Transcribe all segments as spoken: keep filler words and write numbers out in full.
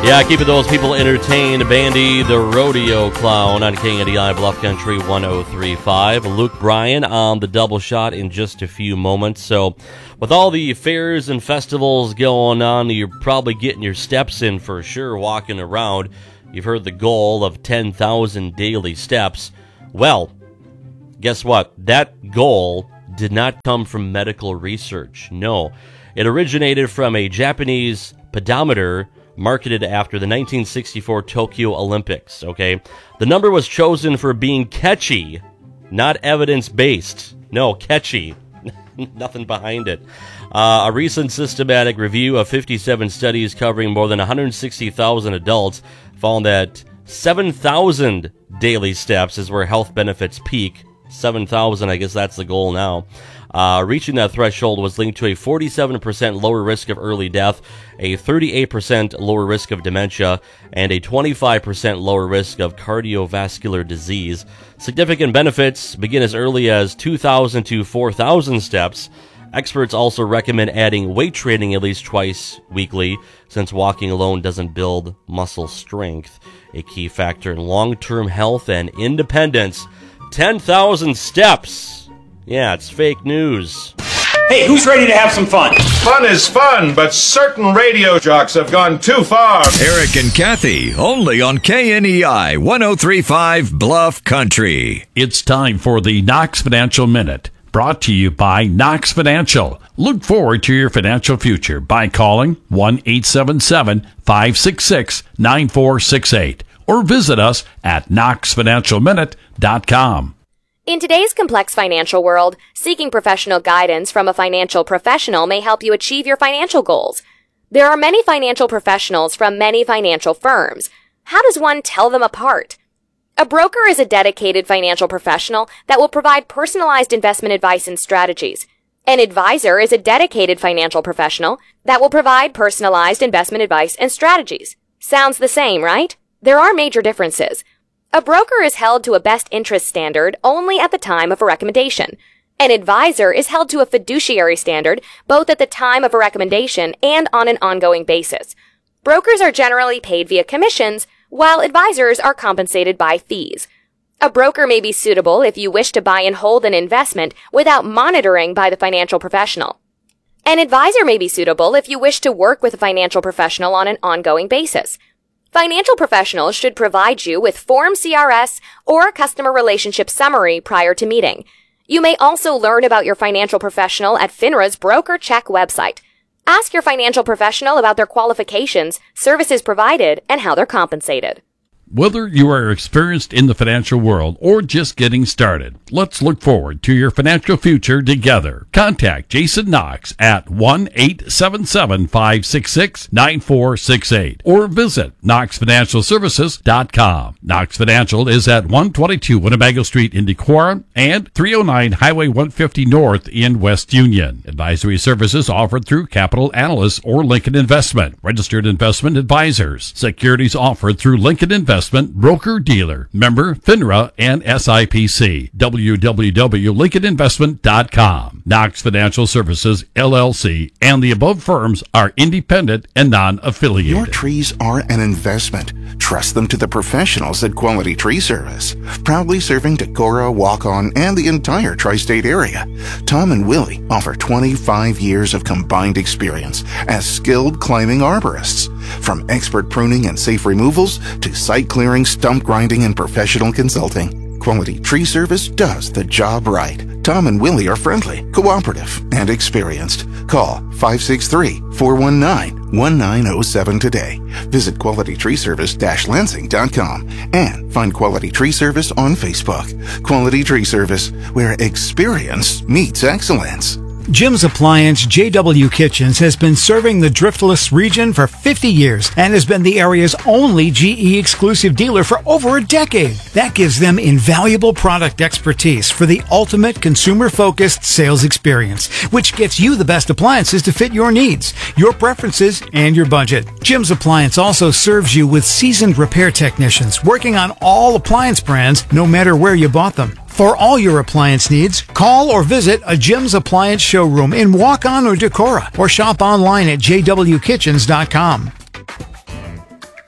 Yeah, keeping those people entertained. Bandy the Rodeo Clown on K N D I Bluff Country one oh three point five. Luke Bryan on the double shot in just a few moments. So with all the fairs and festivals going on, you're probably getting your steps in for sure walking around. You've heard the goal of ten thousand daily steps. Well, guess what? That goal did not come from medical research. No, it originated from a Japanese pedometer marketed after the nineteen sixty-four Tokyo Olympics, okay? The number was chosen for being catchy, not evidence-based. No, catchy. Nothing behind it. Uh, a recent systematic review of fifty-seven studies covering more than one hundred sixty thousand adults found that seven thousand daily steps is where health benefits peak. seven thousand, I guess that's the goal now. Uh, reaching that threshold was linked to a forty-seven percent lower risk of early death, a thirty-eight percent lower risk of dementia, and a twenty-five percent lower risk of cardiovascular disease. Significant benefits begin as early as two thousand to four thousand steps. Experts also recommend adding weight training at least twice weekly, since walking alone doesn't build muscle strength. A key factor in long-term health and independence. ten thousand steps. Yeah, it's fake news. Hey, who's ready to have some fun? Fun is fun, but certain radio jocks have gone too far. Eric and Kathy, only on K N E I one oh three point five Bluff Country. It's time for the Knox Financial Minute, brought to you by Knox Financial. Look forward to your financial future by calling one eight seven seven, five six six, nine four six eight or visit us at knox financial minute dot com. In today's complex financial world, seeking professional guidance from a financial professional may help you achieve your financial goals. There are many financial professionals from many financial firms. How does one tell them apart? A broker is a dedicated financial professional that will provide personalized investment advice and strategies. An advisor is a dedicated financial professional that will provide personalized investment advice and strategies. Sounds the same, right? There are major differences. A broker is held to a best interest standard only at the time of a recommendation. An advisor is held to a fiduciary standard both at the time of a recommendation and on an ongoing basis. Brokers are generally paid via commissions, while advisors are compensated by fees. A broker may be suitable if you wish to buy and hold an investment without monitoring by the financial professional. An advisor may be suitable if you wish to work with a financial professional on an ongoing basis. Financial professionals should provide you with Form C R S or a customer relationship summary prior to meeting. You may also learn about your financial professional at FINRA's Broker Check website. Ask your financial professional about their qualifications, services provided, and how they're compensated. Whether you are experienced in the financial world or just getting started, let's look forward to your financial future together. Contact Jason Knox at one eight seven seven, five six six, nine four six eight or visit knox financial services dot com. Knox Financial is at one twenty-two Winnebago Street in Decorah and three oh nine Highway one fifty North in West Union. Advisory services offered through Capital Analysts or Lincoln Investment, registered investment advisors. Securities offered through Lincoln Investment broker dealer, member FINRA and S I P C. w w w dot lincoln investment dot com. Knox Financial Services, L L C, and the above firms are independent and non-affiliated. Your trees are an investment. Trust them to the professionals at Quality Tree Service. Proudly serving Decorah, Waukon, and the entire tri-state area, Tom and Willie offer twenty-five years of combined experience as skilled climbing arborists. From expert pruning and safe removals to site clearing, stump grinding, and professional consulting, Quality Tree Service does the job right. Tom and Willie are friendly, cooperative, and experienced. Call five six three, four one nine, one nine zero seven today. Visit quality tree service dash lansing dot com and find Quality Tree Service on Facebook. Quality Tree Service, where experience meets excellence. Jim's Appliance J W Kitchens has been serving the Driftless region for fifty years and has been the area's only G E exclusive dealer for over a decade. That gives them invaluable product expertise for the ultimate consumer-focused sales experience, which gets you the best appliances to fit your needs, your preferences, and your budget. Jim's Appliance also serves you with seasoned repair technicians working on all appliance brands, no matter where you bought them. For all your appliance needs, call or visit a Jim's Appliance showroom in Waukon or Decorah, or shop online at j w kitchens dot com.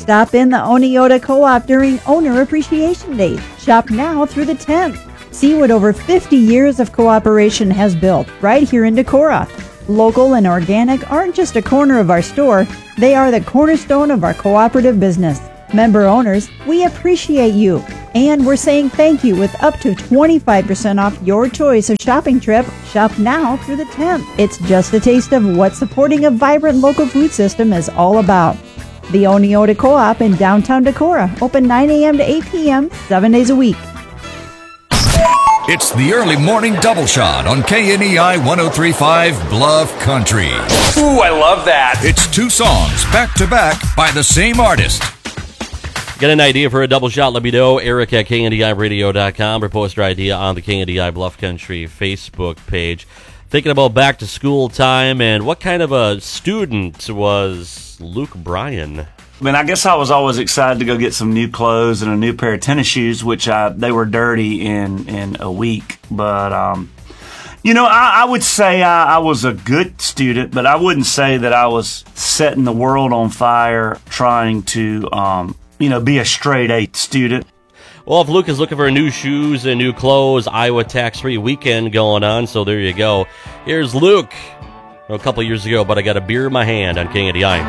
Stop in the Oneota Co-op during Owner Appreciation Days. Shop now through the tenth. See what over fifty years of cooperation has built right here in Decorah. Local and organic aren't just a corner of our store, they are the cornerstone of our cooperative business. Member owners, we appreciate you, and we're saying thank you with up to twenty-five percent off your choice of shopping trip. Shop now through the tenth. It's just a taste of what supporting a vibrant local food system is all about. The Oneota Co-op in downtown Decorah, open nine a.m. to eight p.m., seven days a week. It's the early morning double shot on K N E I one oh three point five Bluff Country. Ooh, I love that. It's two songs back to back by the same artist. Got an idea for a double shot? Let me know. Eric at K N D I radio dot com or post your idea on the K N D I Bluff Country Facebook page. Thinking about back to school time, and what kind of a student was Luke Bryan? I mean, I guess I was always excited to go get some new clothes and a new pair of tennis shoes, which I, they were dirty in, in a week. But, um, you know, I, I would say I, I was a good student, but I wouldn't say that I was setting the world on fire trying to, um, you know, be a straight A student. Well, if Luke is looking for new shoes and new clothes, Iowa tax-free weekend going on, so there you go. Here's Luke. A couple years ago, but I got a beer in my hand on K N D I.